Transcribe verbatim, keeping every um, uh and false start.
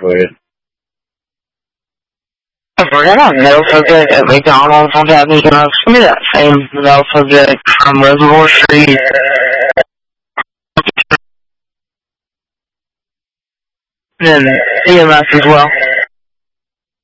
for you. I forgot on mail subject at McDonald's on that week, and I send me that same mail subject from Reservoir Street. And then E M S as well.